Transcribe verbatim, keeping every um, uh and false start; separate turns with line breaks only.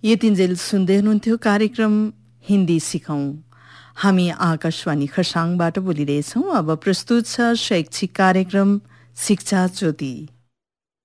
यतिन्जेल सुन्दै हुनुहुन्थ्यो कार्यक्रम हिन्दी सिकौं। हामी आकाशवाणी खरसाङबाट बोलिरहेछौँ। अब प्रस्तुत छ शैक्षिक कार्यक्रम शिक्षा ज्योति।